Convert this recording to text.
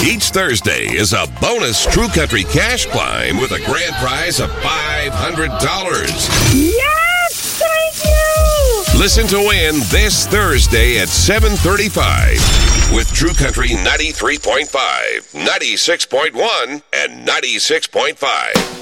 Each Thursday is a bonus True Country Cash Climb with a grand prize of $500. Yes! Thank you! Listen to win this Thursday at 7:35 with True Country 93.5, 96.1, and 96.5.